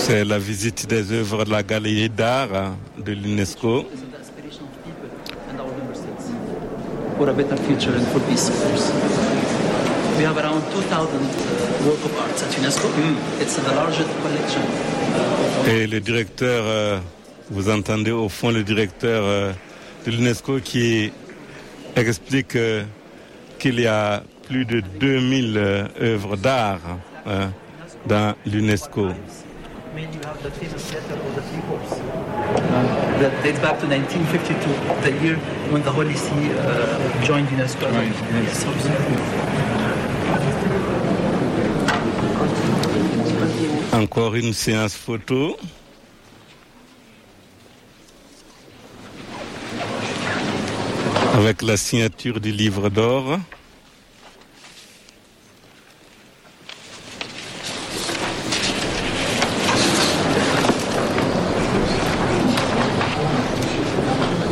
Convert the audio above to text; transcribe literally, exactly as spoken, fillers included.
C'est la visite des œuvres de la galerie d'art de l'UNESCO. For a better future and for peace, of course. We have around two thousand uh, work of art at UNESCO. Mm. It's the largest collection. Et le directeur, euh, vous entendez au fond le directeur euh, de l'UNESCO qui explique euh, qu'il y a plus de deux mille euh, œuvres d'art euh, dans l'UNESCO. You have the famous letter of the three popes. Uh, that dates back to nineteen fifty-two, the year when the Holy See uh, joined UNESCO. Right. Yes, Encore une séance photo. Avec la signature du livre d'or.